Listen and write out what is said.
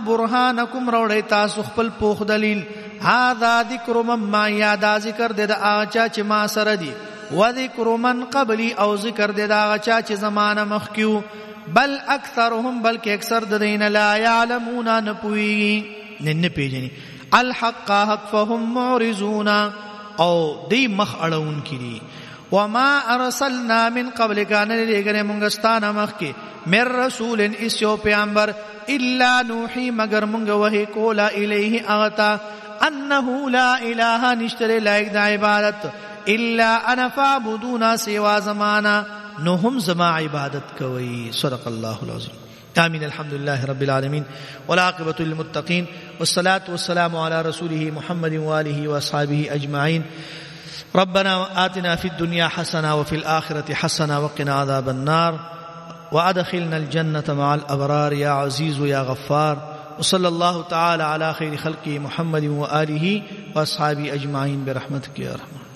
برهانکم روڑی تاسو خپل پوخ دلیل هذا ذکر من ما یادا ذکر دے دا آچا چی ما سر دی و ذکر من قبلی او ذکر دے دا آچا چی زمان مخکیو بل اکثرهم بلکہ اکثر دین لا یعلمون نپوئی نن پیجنی الحق حق فهم معرضون او دی مخ اڑون کی وما ارسلنا من قبل کان لگنے منگستان مخ کے من رسول اسیو پیامبر الا نوحی مگر منگ وحی کولا الیہ اغتا انه لا الہ نشتر لائق دا عبادت الا انا فعبدونا سوا زمانا نهم زما عبادت کوئی. صدق اللہ العظیم. آمین. الحمد لله رب العالمين والعاقبة للمتقين والصلاة والسلام على رسوله محمد وآله وأصحابه أجمعين. ربنا آتنا في الدنيا حسنة وفي الآخرة حسنة وقنا عذاب النار وأدخلنا الجنة مع الأبرار يا عزيز يا غفار. وصلى الله تعالى على خير خلقه محمد وآله وأصحابه أجمعين برحمتك يا رحمن.